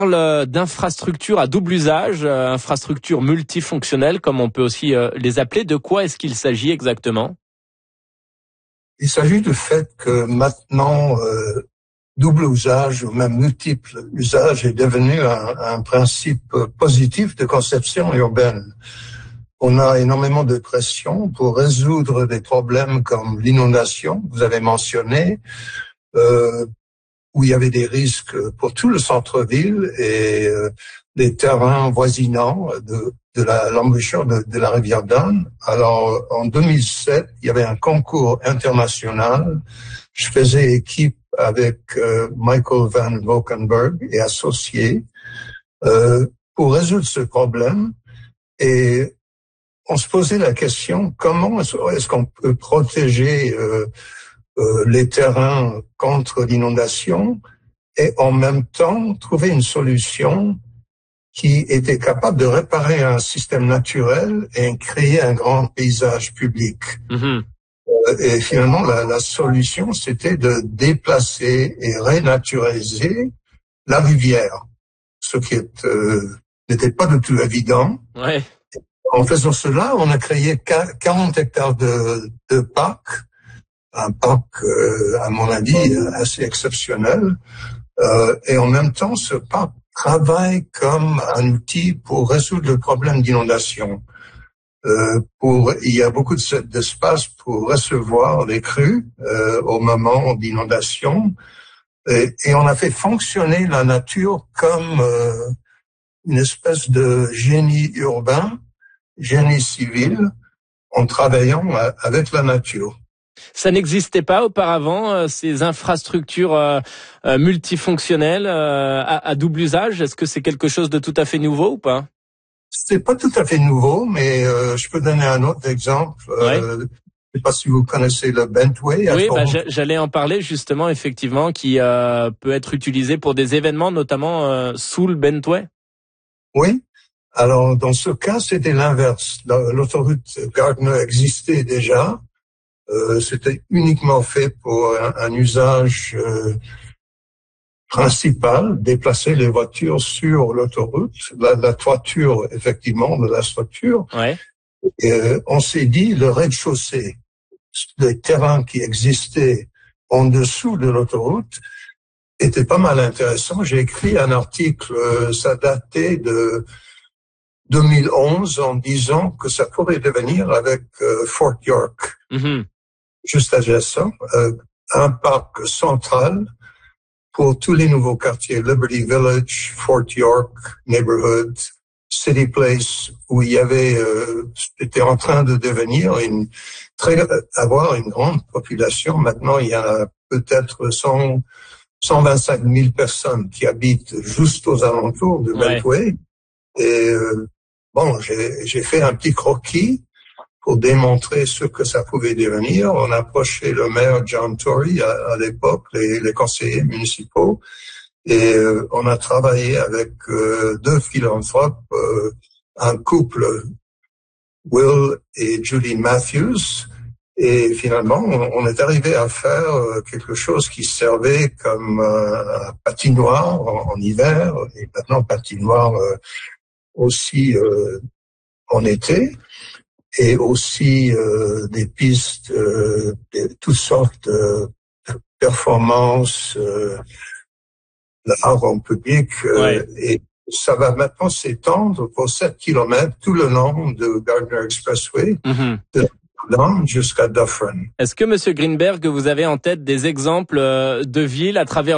D'infrastructures à double usage, infrastructures multifonctionnelles, comme on peut aussi les appeler. De quoi est-ce qu'il s'agit exactement? Il s'agit du fait que maintenant, double usage ou même multiple usage est devenu un principe positif de conception urbaine. On a énormément de pression pour résoudre des problèmes comme l'inondation, vous avez mentionné, où il y avait des risques pour tout le centre-ville et les terrains voisinants de l'embouchure de la rivière Don. Alors, en 2007, il y avait un concours international. Je faisais équipe avec Michael Van Valkenburg et associés pour résoudre ce problème. Et on se posait la question, comment est-ce qu'on peut protéger les terrains contre l'inondation et en même temps trouver une solution qui était capable de réparer un système naturel et créer un grand paysage public. Mm-hmm. Et finalement, la solution, c'était de déplacer et renaturaliser la rivière, ce qui n'était pas du tout évident. Ouais. En faisant cela, on a créé 40 hectares de parcs, un parc, à mon avis, assez exceptionnel. Et en même temps, ce parc travaille comme un outil pour résoudre le problème d'inondation. Il y a beaucoup d'espace pour recevoir les crues au moment d'inondation. Et on a fait fonctionner la nature comme une espèce de génie urbain, génie civil, en travaillant avec la nature. Ça n'existait pas auparavant, ces infrastructures multifonctionnelles à double usage. Est-ce que c'est quelque chose de tout à fait nouveau ou pas? C'est pas tout à fait nouveau, mais je peux donner un autre exemple. Ouais. Je sais pas si vous connaissez le Bentway. Oui, j'allais en parler justement, effectivement, qui peut être utilisé pour des événements, notamment sous le Bentway. Oui. Alors, dans ce cas, c'était l'inverse. L'autoroute Gardner existait déjà. C'était uniquement fait pour un usage principal, déplacer les voitures sur l'autoroute, la toiture, effectivement, de la structure. Ouais. Et, on s'est dit, le rez-de-chaussée, les terrains qui existaient en dessous de l'autoroute, était pas mal intéressant. J'ai écrit un article, ça datait de 2011, en disant que ça pourrait devenir avec Fort York. Mm-hmm. Juste adjacent, un parc central pour tous les nouveaux quartiers, Liberty Village, Fort York, Neighborhood, City Place, où il y avait, c'était en train de devenir avoir une grande population. Maintenant, il y a peut-être 125 000 personnes qui habitent juste aux alentours de Beltway. Et bon, j'ai fait un petit croquis pour démontrer ce que ça pouvait devenir. On a approché le maire John Tory à l'époque, les conseillers municipaux, et on a travaillé avec deux philanthropes, un couple, Will et Julie Matthews, et finalement on est arrivé à faire quelque chose qui servait comme un patinoire en hiver, et maintenant patinoire aussi en été. Et aussi des pistes, toutes sortes de performances, l'art en public. Et ça va maintenant s'étendre pour 7 kilomètres tout le long de Gardner Expressway, de Don jusqu'à Dufferin. Est-ce que, Monsieur Greenberg, vous avez en tête des exemples de villes à travers